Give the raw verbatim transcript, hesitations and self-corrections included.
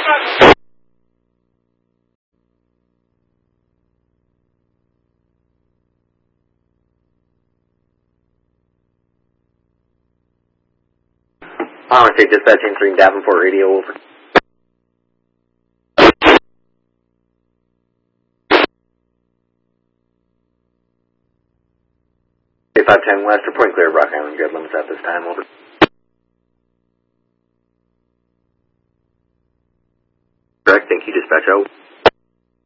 I want to take dispatch entering Davenport radio over. five ten West or Point Clear, Rock Island, good limits at this time, over. Correct, thank you, dispatch out.